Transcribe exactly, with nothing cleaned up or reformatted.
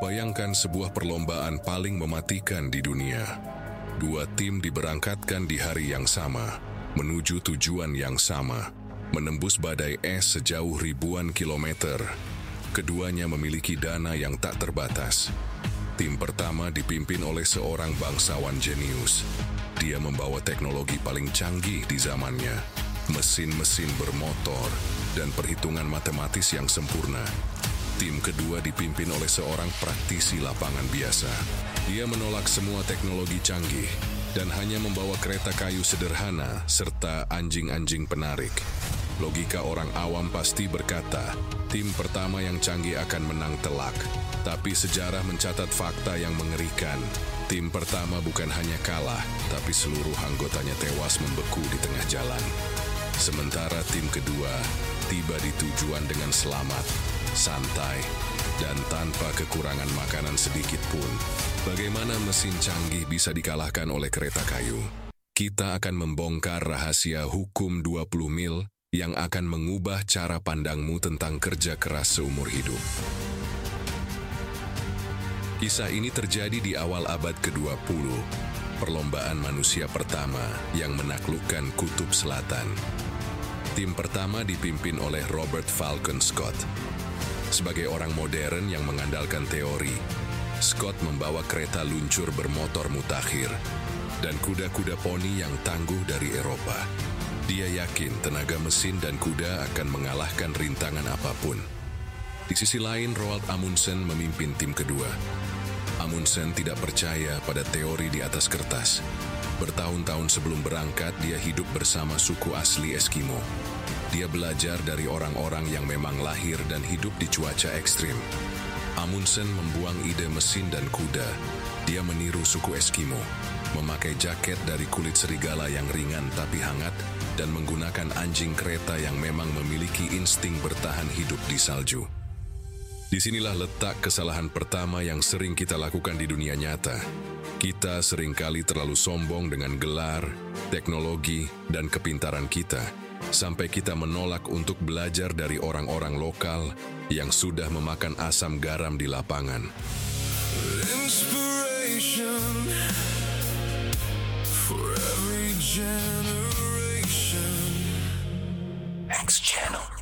Bayangkan sebuah perlombaan paling mematikan di dunia. Dua tim diberangkatkan di hari yang sama, menuju tujuan yang sama, menembus badai es sejauh ribuan kilometer. Keduanya memiliki dana yang tak terbatas. Tim pertama dipimpin oleh seorang bangsawan jenius. Dia membawa teknologi paling canggih di zamannya, mesin-mesin bermotor, dan perhitungan matematis yang sempurna. Tim kedua dipimpin oleh seorang praktisi lapangan biasa. Dia menolak semua teknologi canggih dan hanya membawa kereta kayu sederhana serta anjing-anjing penarik. Logika orang awam pasti berkata, tim pertama yang canggih akan menang telak. Tapi sejarah mencatat fakta yang mengerikan. Tim pertama bukan hanya kalah, tapi seluruh anggotanya tewas membeku di tengah jalan. Sementara tim kedua tiba di tujuan dengan selamat, santai, dan tanpa kekurangan makanan sedikit pun. Bagaimana mesin canggih bisa dikalahkan oleh kereta kayu? Kita akan membongkar rahasia hukum dua puluh mil yang akan mengubah cara pandangmu tentang kerja keras seumur hidup. Kisah ini terjadi di awal abad kedua puluh, perlombaan manusia pertama yang menaklukkan kutub selatan. Tim pertama dipimpin oleh Robert Falcon Scott. Sebagai orang modern yang mengandalkan teori, Scott membawa kereta luncur bermotor mutakhir dan kuda-kuda poni yang tangguh dari Eropa. Dia yakin tenaga mesin dan kuda akan mengalahkan rintangan apapun. Di sisi lain, Roald Amundsen memimpin tim kedua. Amundsen tidak percaya pada teori di atas kertas. Bertahun-tahun sebelum berangkat, dia hidup bersama suku asli Eskimo. Dia belajar dari orang-orang yang memang lahir dan hidup di cuaca ekstrim. Amundsen membuang ide mesin dan kuda. Dia meniru suku Eskimo, memakai jaket dari kulit serigala yang ringan tapi hangat, dan menggunakan anjing kereta yang memang memiliki insting bertahan hidup di salju. Disinilah letak kesalahan pertama yang sering kita lakukan di dunia nyata. Kita seringkali terlalu sombong dengan gelar, teknologi, dan kepintaran kita, sampai kita menolak untuk belajar dari orang-orang lokal yang sudah memakan asam garam di lapangan. Inspiration for every generation. X Channel.